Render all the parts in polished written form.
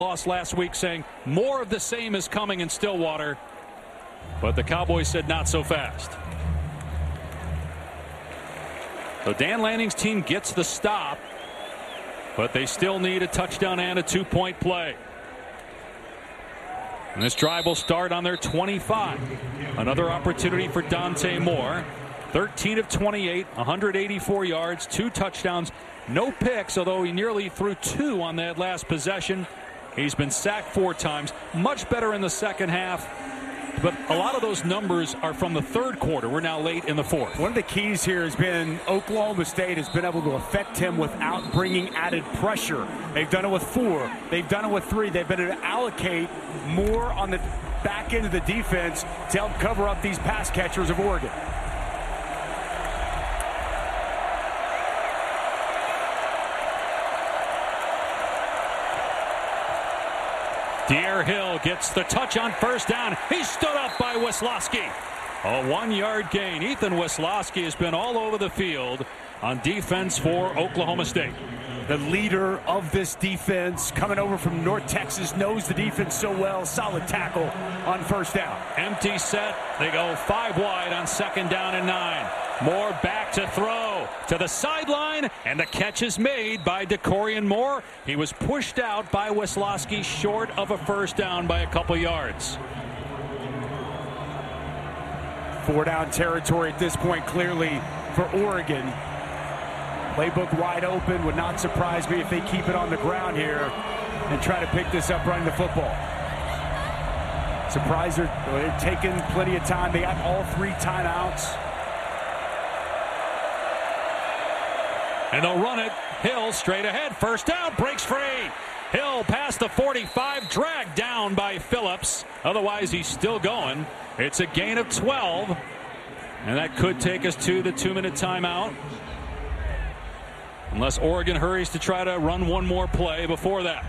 Lost last week, saying more of the same is coming in Stillwater, but the Cowboys said not so fast. So Dan Lanning's team gets the stop, but they still need a touchdown and a 2-point play. And this drive will start on their 25. Another opportunity for Dante Moore. 13 of 28, 184 yards, 2 touchdowns, no picks, although he nearly threw 2 on that last possession. He's been sacked 4 times, much better in the second half. But a lot of those numbers are from the third quarter. We're now late in the fourth. One of the keys here has been Oklahoma State has been able to affect him without bringing added pressure. They've done it with 4. They've done it with 3. They've been able to allocate more on the back end of the defense to help cover up these pass catchers of Oregon. De'Aaron Hill gets the touch on first down. He stood up by Wisłowski. A 1-yard gain. Ethan Wisłowski has been all over the field on defense for Oklahoma State. The leader of this defense, coming over from North Texas, knows the defense so well. Solid tackle on first down. Empty set. They go 5 wide on second down and 9. Moore back to throw to the sideline, and the catch is made by DeCorian Moore. He was pushed out by Wisłowski short of a first down by a couple yards. 4-down territory at this point, clearly, for Oregon. Playbook wide open. Would not surprise me if they keep it on the ground here and try to pick this up running the football. Surprised they're taking plenty of time. They got all 3 timeouts. And they'll run it. Hill straight ahead. First down. Breaks free. Hill past the 45. Dragged down by Phillips. Otherwise, he's still going. It's a gain of 12. And that could take us to the 2-minute timeout. Unless Oregon hurries to try to run one more play before that.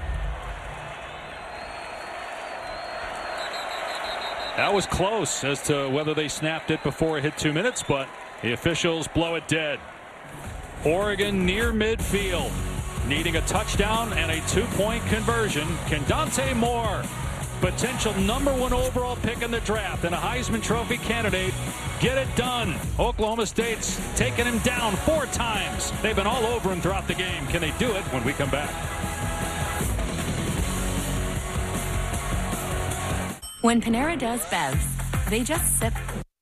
That was close as to whether they snapped it before it hit 2 minutes, but the officials blow it dead. Oregon near midfield, needing a touchdown and a 2-point conversion. Can Dante Moore, potential #1 overall pick in the draft and a Heisman Trophy candidate, get it done? Oklahoma State's taken him down 4 times. They've been all over him throughout the game. Can they do it when we come back? When Panera does bevs, they just sip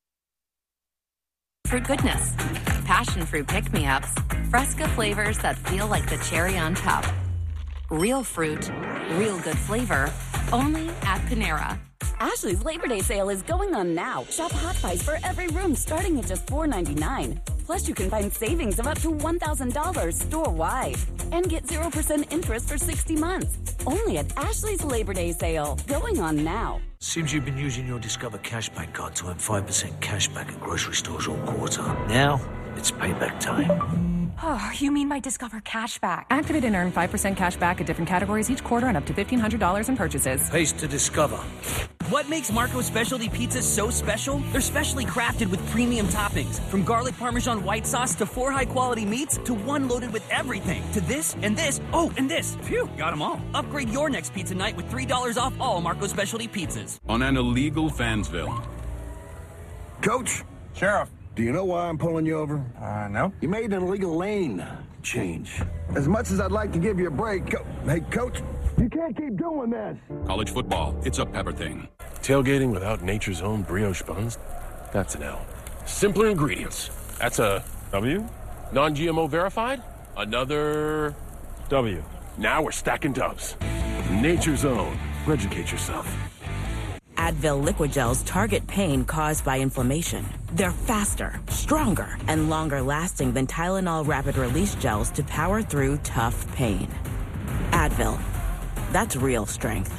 fruit goodness. Passion fruit pick-me-ups. Fresca flavors that feel like the cherry on top. Real fruit, real good flavor, only at Panera. Ashley's Labor Day sale is going on now. Shop Hot Buys for every room starting at just $4.99. Plus, you can find savings of up to $1,000 store-wide. And get 0% interest for 60 months. Only at Ashley's Labor Day sale. Going on now. Seems you've been using your Discover Cashback card to earn 5% cashback at grocery stores all quarter. Now, it's payback time. Oh, you mean my Discover Cashback? Activate and earn 5% cash back at different categories each quarter and up to $1,500 in purchases. Pays to Discover. What makes Marco's Specialty Pizzas so special? They're specially crafted with premium toppings. From garlic parmesan white sauce to 4 high-quality meats to 1 loaded with everything. To this and this. Oh, and this. Phew, got them all. Upgrade your next pizza night with $3 off all Marco's Specialty Pizzas. On an illegal Fansville. Coach? Sheriff. Do you know why I'm pulling you over? No. You made an illegal lane change. As much as I'd like to give you a break, hey, Coach, you can't keep doing this. College football, it's a Pepper thing. Tailgating without nature's own brioche buns? That's an L. Simpler ingredients. That's a W? Non-GMO verified? Another W. Now we're stacking dubs. Nature's own. Educate yourself. Advil liquid gels target pain caused by inflammation. They're faster, stronger, and longer lasting than Tylenol rapid release gels to power through tough pain. Advil. That's real strength.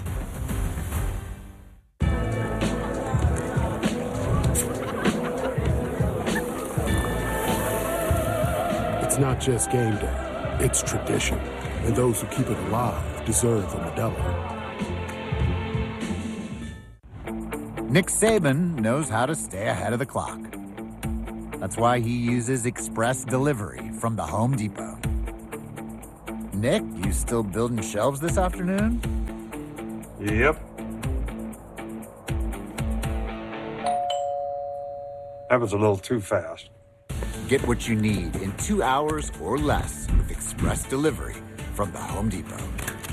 It's not just game day. It's tradition. And those who keep it alive deserve a Modelo. Nick Saban knows how to stay ahead of the clock. That's why he uses Express Delivery from the Home Depot. Nick, you still building shelves this afternoon? Yep. That was a little too fast. Get what you need in 2 hours or less with express delivery from the Home Depot.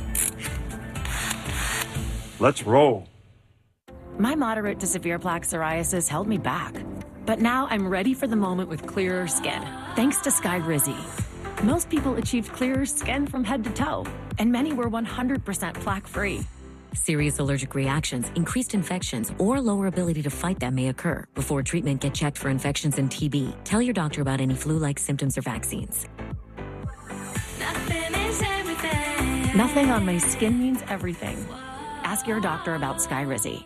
Let's roll. My moderate to severe plaque psoriasis held me back. But now I'm ready for the moment with clearer skin, thanks to Skyrizi. Most people achieved clearer skin from head to toe, and many were 100% plaque-free. Serious allergic reactions, increased infections, or lower ability to fight them may occur. Before treatment, get checked for infections and TB. Tell your doctor about any flu-like symptoms or vaccines. Nothing on my skin means everything. Ask your doctor about Skyrizi.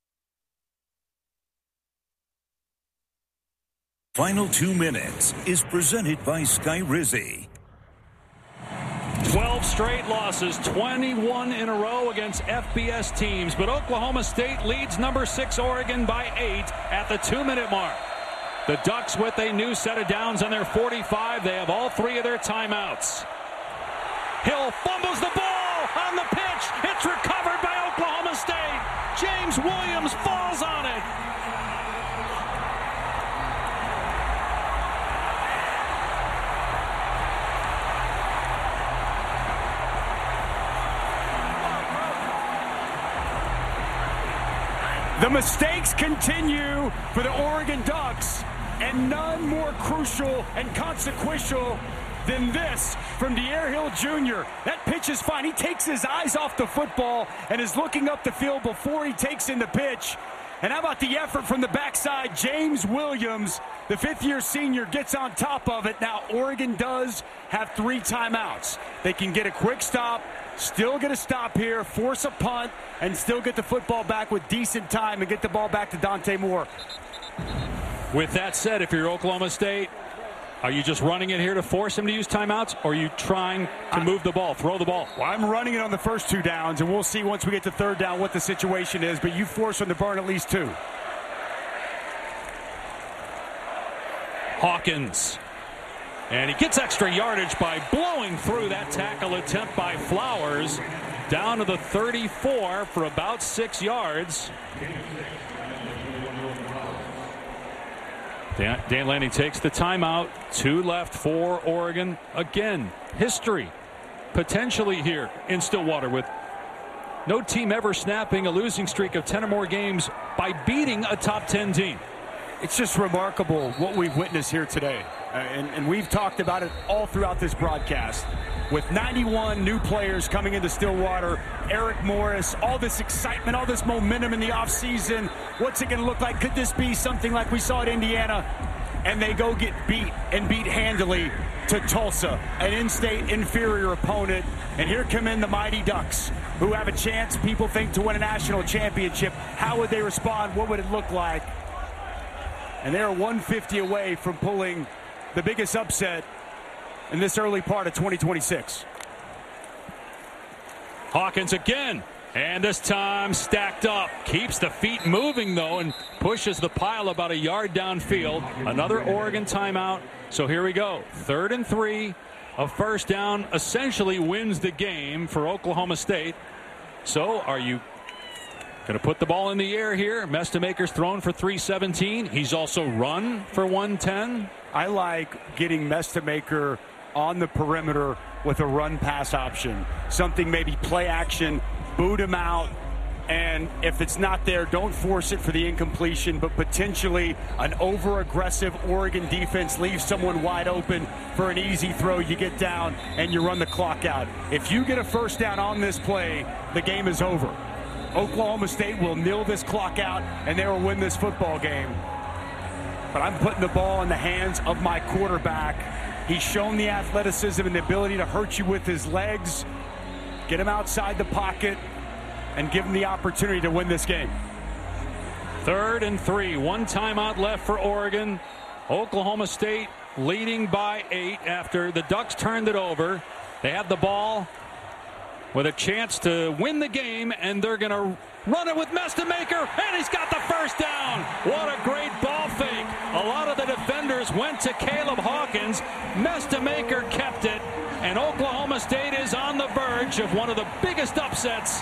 Final 2 minutes is presented by Skyrizi. 12 straight losses, 21 in a row against FBS teams. But Oklahoma State leads number 6 Oregon by 8 at the 2-minute mark. The Ducks with a new set of downs on their 45. They have all 3 of their timeouts. Hill fumbles the ball on the pitch. It's recovered by Oklahoma State. James Williams falls on it. The mistakes continue for the Oregon Ducks, and none more crucial and consequential than this from De'Aaron Hill Jr. That pitch is fine. He takes his eyes off the football and is looking up the field before he takes in the pitch. And how about the effort from the backside? James Williams, the fifth-year senior, gets on top of it. Now, Oregon does have 3 timeouts. They can get a quick stop, still get a stop here, force a punt, and still get the football back with decent time and get the ball back to Dante Moore. With that said, if you're Oklahoma State, are you just running it here to force him to use timeouts, or are you trying to move the ball, throw the ball? Well, I'm running it on the first 2 downs, and we'll see once we get to 3rd down what the situation is, but you force them to burn at least 2. Hawkins. And he gets extra yardage by blowing through that tackle attempt by Flowers down to the 34 for about 6 yards. Dan Lanning takes the timeout. 2 left for Oregon. Again, history potentially here in Stillwater with no team ever snapping a losing streak of 10 or more games by beating a top 10 team. It's just remarkable what we've witnessed here today. And we've talked about it all throughout this broadcast. With 91 new players coming into Stillwater, Eric Morris, all this excitement, all this momentum in the offseason. What's it going to look like? Could this be something like we saw at Indiana? And they go get beat and beat handily to Tulsa, an in-state inferior opponent. And here come in the Mighty Ducks, who have a chance, people think, to win a national championship. How would they respond? What would it look like? And they're 150 away from pulling the biggest upset in this early part of 2026. Hawkins again, and this time stacked up. Keeps the feet moving, though, and pushes the pile about a yard downfield. Another Oregon timeout. So here we go. 3rd and 3. A first down essentially wins the game for Oklahoma State. So are you going to put the ball in the air here? Mestamaker's thrown for 317. He's also run for 110. I like getting Mestamaker on the perimeter with a run-pass option. Something maybe play action, boot him out, and if it's not there, don't force it for the incompletion, but potentially an over-aggressive Oregon defense leaves someone wide open for an easy throw. You get down, and you run the clock out. If you get a first down on this play, the game is over. Oklahoma State will nil this clock out, and they will win this football game. But I'm putting the ball in the hands of my quarterback. He's shown the athleticism and the ability to hurt you with his legs. Get him outside the pocket and give him the opportunity to win this game. 3rd and 3. 1 timeout left for Oregon. Oklahoma State leading by 8 after the Ducks turned it over. They have the ball with a chance to win the game, and they're going to run it with Mestamaker, and he's got the first down. What a great ball fake. A lot of the defenders went to Caleb Hawkins. Mestamaker kept it, and Oklahoma State is on the verge of one of the biggest upsets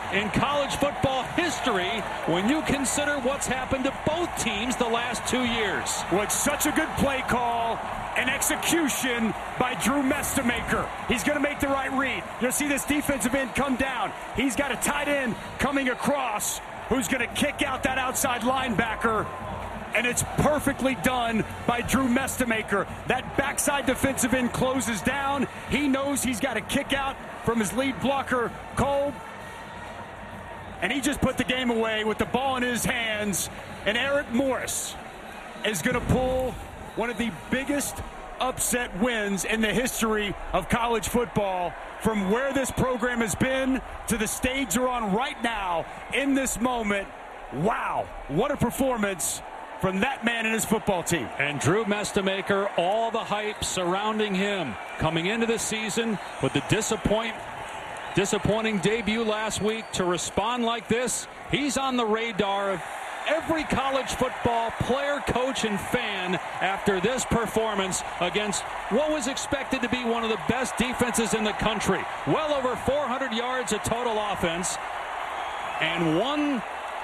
in college football history when you consider what's happened to both teams the last 2 years. Well, it's such a good play call and execution by Drew Mestemaker. He's going to make the right read. You'll see this defensive end come down. He's got a tight end coming across who's going to kick out that outside linebacker. And it's perfectly done by Drew Mestemaker. That backside defensive end closes down. He knows he's got to kick out from his lead blocker, Kolb. And he just put the game away with the ball in his hands. And Eric Morris is going to pull one of the biggest upset wins in the history of college football. From where this program has been to the stage they're on right now in this moment. Wow, what a performance from that man and his football team. And Drew Mestemaker, all the hype surrounding him coming into the season with the disappointing debut last week. To respond like this, he's on the radar of every college football player, coach, and fan after this performance against what was expected to be one of the best defenses in the country. Well over 400 yards of total offense, and one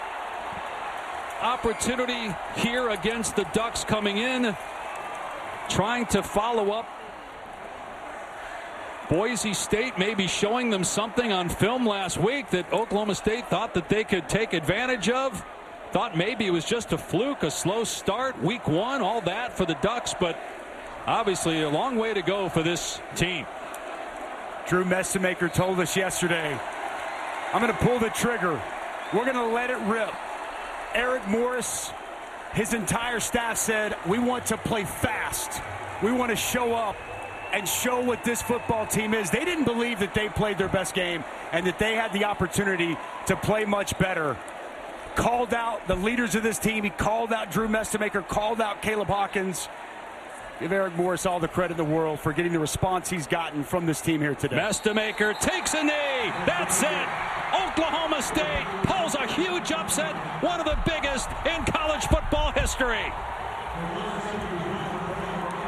opportunity here against the Ducks coming in, trying to follow up. Boise State maybe showing them something on film last week that Oklahoma State thought that they could take advantage of. Thought maybe it was just a fluke, a slow start, week one, all that for the Ducks, but obviously a long way to go for this team. Drew Mestemaker told us yesterday, I'm going to pull the trigger. We're going to let it rip. Eric Morris, his entire staff said, we want to play fast. We want to show up and show what this football team is. They didn't believe that they played their best game and that they had the opportunity to play much better. Called out the leaders of this team. He called out Drew Mestemaker, called out Caleb Hawkins. Give Eric Morris all the credit in the world for getting the response he's gotten from this team here today. Mestemaker takes a knee. That's it. Oklahoma State pulls a huge upset, one of the biggest in college football history.